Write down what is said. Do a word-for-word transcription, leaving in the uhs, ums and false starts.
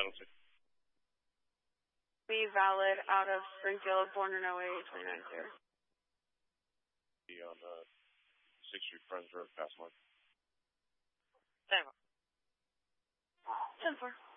penalty. Be valid out of Springfield, born in oh eight, twenty-nine clear. Be on the sixth Street Friends Road, past mark. ten four. ten four.